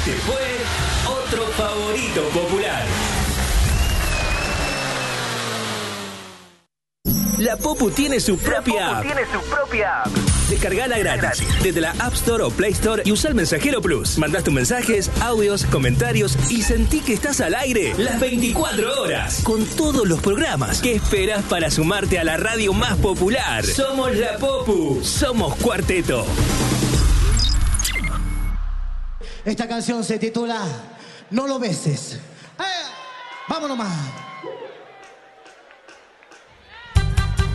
Este fue otro favorito popular. La Popu tiene su propia app. Descargala gratis desde la App Store o Play Store y usa el Mensajero Plus. Mandás tus mensajes, audios, comentarios y sentí que estás al aire las 24 horas con todos los programas. ¿Qué esperas para sumarte a la radio más popular? Somos la Popu, somos Cuarteto. Esta canción se titula No lo beses. ¡Vámonos más!